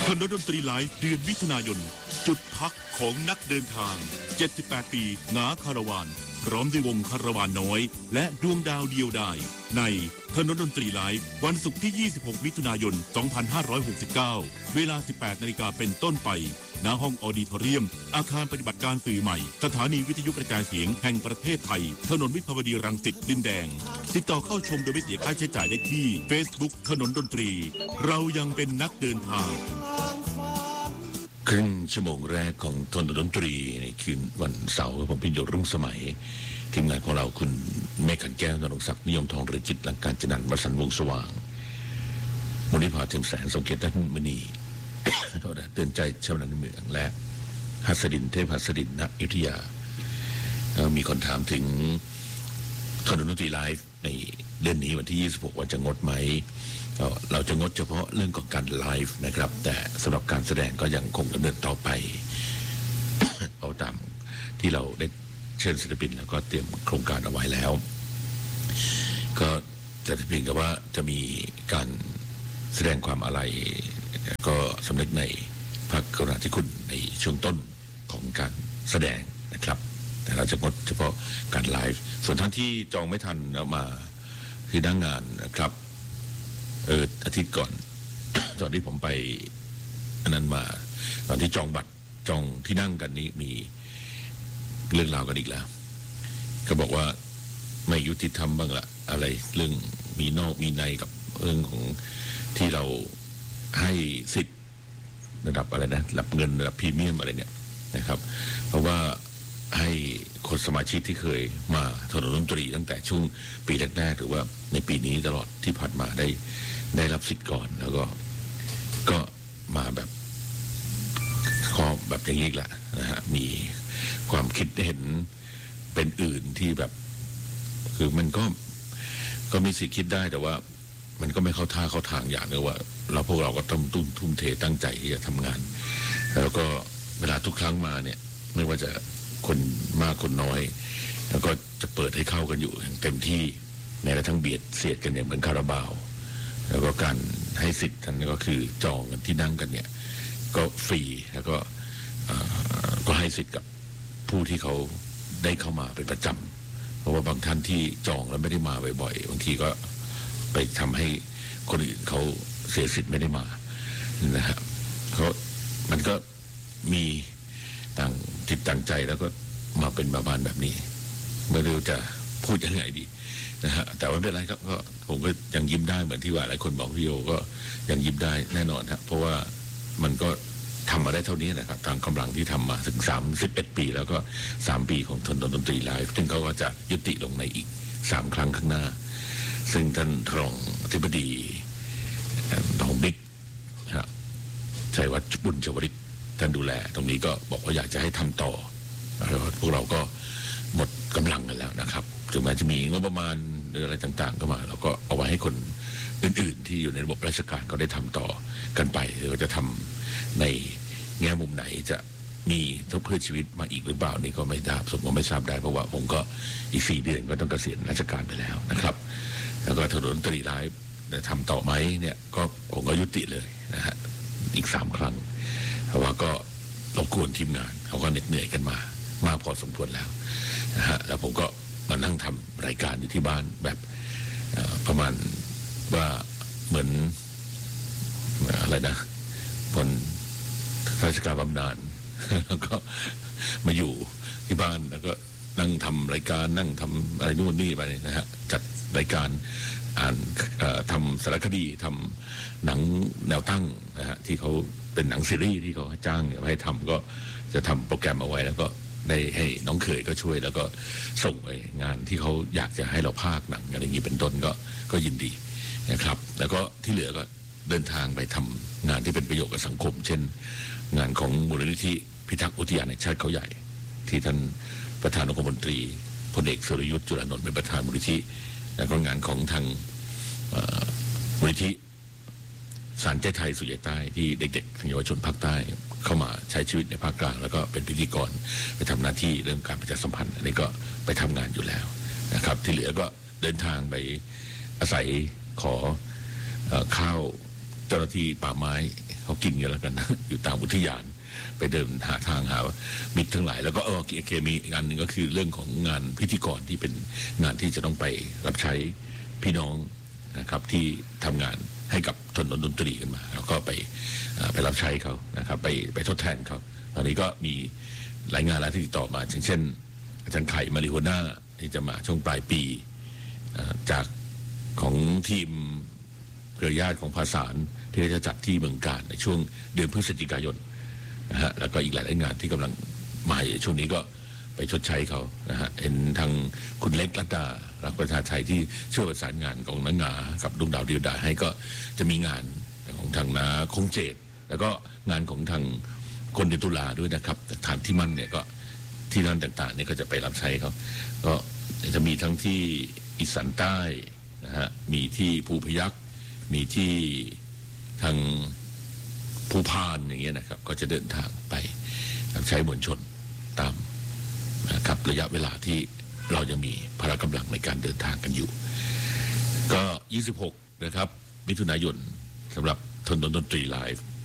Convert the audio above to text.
คณะดนตรีไลฟ์เดือนมิถุนายนจุดพักของนักเดินทาง78ปีหงาคาราวานพร้อมด้วยวงคาราวานน้อยและดวงดาวเดียวดายในคณะดนตรีไลฟ์วันศุกร์ที่26มิถุนายน2569เวลา 18 นาฬิกาเป็นต้นไปณห้องออดิทอเรียมอาคารปฏิบัติการสื่อใหม่สถานีวิทยุกระจายเสียงแห่งประเทศไทยถนนวิภาวดีรังสิตดินแดงติดต่อเข้าชมโดยไม่เสียค่าใช้จ่ายได้ที่ Facebook ถนนดนตรีเรายังเป็นนักเดินทางครึ่งชั่วโมงแรกของถนนดนตรีในคืนวันเสาร์ผมพิยศรุ่งสมัยทีมงานของเราคุณเมฆขันแก้วนรงศักดิ์นิยมทองเรือจิตหลังการจนันท์วสันต์วงสว่างมูลนิธิเทียมแสนสมเกียรติท่านมณีเตือนใจชาวนาเมืองและหัสดินเทพหัสดินณอยุธยามีคนถามถึงถนนดนตรีไลฟ์ในเดือนนี้วันที่26ว่าจะงดไหมเราจะงดเฉพาะเรื่องของการไลฟ์นะครับแต่สำหรับการแสดงก็ยังคงดำเนินต่อไป เอาตามที่เราได้เชิญศิลปินแล้วก็เตรียมโครงการเอาไว้แล้วก็จะเพียงแต่ว่าจะมีการแสดงความอาลัยก็สำนึกในพระกรุณาธิคุณในช่วงต้นของการแสดงนะครับแต่เราจะงดเฉพาะการไลฟ์ส่วนท่านที่จองไม่ทันแล้วมาคือหน้างานนะครับอาทิตย์ก่อน ตอนที่ผมไปอันนั้นมาตอนที่จองบัตรจองที่นั่งกันนี้มีเรื่องราวกันอีกแล้วก็บอกว่าไม่ยุติธรรมบ้างละอะไรเรื่องมีนอกมีในกับเรื่องของที่เราให้สิทธิ์ระดับอะไรนะระดับเงินระดับพรีเมียมอะไรเนี่ยนะครับเพราะว่าให้คนสมาชิกที่เคยมาถนนดนตรีตั้งแต่ช่วงปีแรกๆหรือว่าในปีนี้ตลอดที่ผ่านมาได้รับสิทธิ์ก่อนแล้วก็มาแบบขอแบบอย่างนี้แหละนะฮะมีความคิดเห็นเป็นอื่นที่แบบคือมันก็มีสิทธิ์คิดได้แต่ว่ามันก็ไม่เข้าท่าเข้าทางอย่างนึงว่าพวกเราก็ต้องทุ่มเทตั้งใจที่จะทำงานแล้วก็เวลาทุกครั้งมาเนี่ยไม่ว่าจะคนมากคนน้อยแล้วก็จะเปิดให้เข้ากันอยู่อย่างเต็มที่แม้กระทั่งเบียดเสียดกันเนี่ยเหมือนคาราบาวแล้วก็การให้สิทธิ์นั้นก็คือจองกันที่นั่งกันเนี่ยก็ฟรีแล้วก็ให้สิทธิ์กับผู้ที่เขาได้เข้ามาเป็นประจำเพราะว่าบางท่านที่จองแล้วไม่ได้มาบ่อยๆบางทีก็ไปทำให้คนอื่นเขาเสียสิทธิ์ไม่ได้มานะฮะมันก็มีต่างจิตต่างใจแล้วก็มาเป็นประมาณแบบนี้ไม่รู้จะพูดยังไงดีนะฮะแต่ว่าไม่เป็นไรครับก็ผมก็ยังยิ้มได้เหมือนที่ว่าหลายคนบอกพี่โยก็ยังยิ้มได้แน่นอนครับเพราะว่ามันก็ทำมาได้เท่านี้นะครับตามกำลังที่ทำมาถึง31 ปีแล้วก็3 ปีของถนนดนตรีไลฟ์ซึ่งเขาก็จะยุติลงในอีก3 ครั้งข้างหน้าซึ่งท่านรองอธิบดีรองบิ๊กชัยวัฒน์บุญชวริตท่านดูแลตรงนี้ก็บอกว่าอยากจะให้ทำต่อพวกเราก็หมดกำลังกันแล้วนะครับถึงแม้จะมีงบประมาณหรืออะไรต่างๆก็มาเราก็เอาไว้ให้คนอื่นๆที่อยู่ในระบบราชการก็ได้ทำต่อกันไปหรือจะทำในแง่มุมไหนจะมีทุกเพื่อชีวิตมาอีกหรือเปล่านี่ก็ไม่ทราบผมก็ไม่ทราบได้เพราะว่าผมก็อีก4 เดือนก็ต้องเกษียณราชการไปแล้วนะครับแล้วก็ถนนดนตรีไลฟ์ทำต่อไหมเนี่ยก็ผมก็ยุติเลยนะฮะอีก3 ครั้งเพราะว่าก็รบกวนทีมงานเขาก็เหน็ดเหนื่อยกันมากพอสมควรแล้วนะฮะแล้วผมก็มานั่งทำรายการอยู่ที่บ้านแบบประมาณว่าเหมือนอะไรนะคนราชการบำนาญแล้วก็มาอยู่ที่บ้านแล้วก็นั่งทำรายการนั่งทำอะไรนู่นนี่ไปนะฮะจัดรายการอ่านทำสารคดีทำหนังแนวตั้งนะฮะที่เขาเป็นหนังซีรีส์ที่เขาจ้างให้ทำก็จะทำโปรแกรมเอาไว้แล้วก็ได้ให้น้องเขยก็ช่วยแล้วก็ส่งไปงานที่เขาอยากจะให้เราพากย์หนังอะไรอย่างนี้เป็นต้นก็ยินดีนะครับแล้วก็ที่เหลือก็เดินทางไปทำงานที่เป็นประโยชน์กับสังคมเช่นงานของมูลนิธิพิทักษ์อุทยานแห่งชาติเขาใหญ่ที่ท่านประธานองคมนตรีพลเอกสุรยุทธ์จุลานนท์เป็นประธานมูลนิธิแล้วก็งานของทางมูลนิธิศาลใจไทยสู่ใจใต้ที่เด็กๆทางเยาวชนภาคใต้เข้ามาใช้ชีวิตในภาคกลางแล้วก็เป็นพิธีกรไปทำหน้าที่เรื่องการประชาสัมพันธ์อันนี้ก็ไปทำงานอยู่แล้วนะครับที่เหลือก็เดินทางไปอาศัยขอข้าวเจ้าหน้าที่ป่าไม้เขากินกันแล้วกันนะอยู่ตามอุทยานไปเดินหาทางหามิตรทั้งหลายแล้วก็เคมีอีกอันหนึ่งก็คือเรื่องของงานพิธีกรที่เป็นงานที่จะต้องไปรับใช้พี่น้องนะครับที่ทำงานให้กับถนนดนตรีกันมาแล้วก็ไปรับใช้เขานะครับไปทดแทนเขาตอนนี้ก็มีหลายงานแล้วที่ติดต่อมาเช่นอาจารย์ไข่มาริโฮน่าที่จะมาช่วงปลายปีจากของทีมเครือญาติของภาษานที่จะจัดที่เมืองการในช่วงเดือนพฤศจิกายนนะฮะแล้วก็อีกหลายงานที่กำลังมาช่วงนี้ก็ไปชดใช้เขานะฮะเห็นทางคุณเล็กรัตดารักประชาชัยที่ช่วยประสานงานของนักงากับดวงดาวเดียวดายให้ก็จะมีงานของทางนาคงเจตแล้วก็งานของทางคนเดือนตุลาด้วยนะครับฐานที่มั่นเนี่ยก็ที่นั่นต่างๆเนี่ยก็จะไปรับใช้เขาก็จะมีทั้งที่อีสานใต้นะฮะมีที่ภูพยัคฆ์มีที่ทางภูพานอย่างเงี้ยนะครับก็จะเดินทางไปรับใช้มวลชนตามนะครับระยะเวลาที่เรายังมีพละกำลังในการเดินทางกันอยู่ก็26นะครับมิถุนายนสำหรับถนนดนตรีไลฟ์